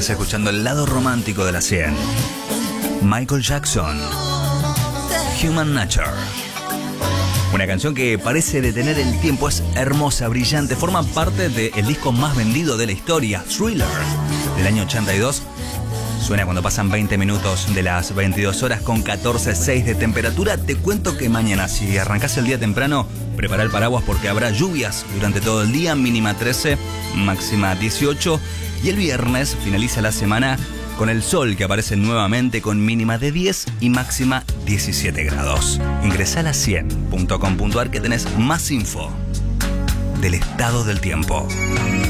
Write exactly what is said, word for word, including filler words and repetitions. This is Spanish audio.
Estás escuchando el lado romántico de la cien. Michael Jackson, Human Nature. Una canción que parece detener el tiempo, es hermosa, brillante, forma parte del disco más vendido de la historia, Thriller, del año ochenta y dos. Suena cuando pasan veinte minutos de las veintidós horas con catorce coma seis de temperatura. Te cuento que mañana, si arrancás el día temprano, prepara el paraguas porque habrá lluvias durante todo el día, mínima trece, máxima dieciocho. Y el viernes finaliza la semana con el sol que aparece nuevamente con mínima de diez y máxima diecisiete grados. Ingresá a la cien punto com punto ar que tenés más info del estado del tiempo.